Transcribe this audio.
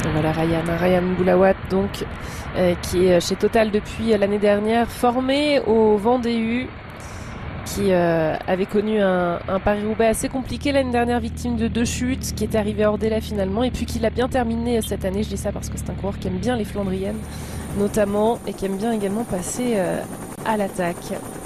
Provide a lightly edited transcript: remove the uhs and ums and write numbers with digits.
Et voilà Ryan Boulawat donc qui est chez Total depuis l'année dernière, formé au Vendée U, qui avait connu un Paris-Roubaix assez compliqué l'année dernière, victime de 2 chutes, qui était arrivé hors délai finalement, et puis qui l'a bien terminé cette année. Je dis ça parce que c'est un coureur qui aime bien les Flandriennes notamment, et qui aime bien également passer à l'attaque.